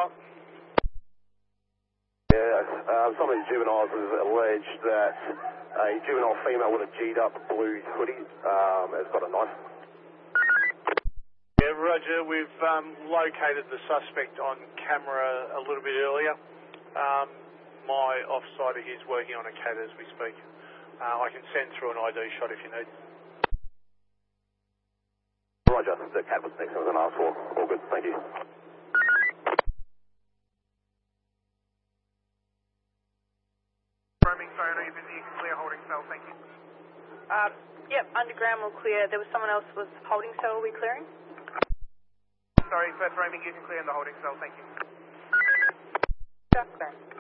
Mark. Yeah, some of these juveniles has alleged that a juvenile female with a G'd up blue hoodie has got a knife. Yeah, Roger, we've located the suspect on camera a little bit earlier. My offsider is working on a CAD as we speak. I can send through an ID shot if you need. Roger, the CAD was next one I asked for. All good, thank you. Roaming, sorry, I know you're busy. You can clear holding cell, thank you. Yep, underground will clear. There was someone else was holding cell. Are we clearing? Sorry, first roaming, you can clear in the holding cell, thank you. Just clearing.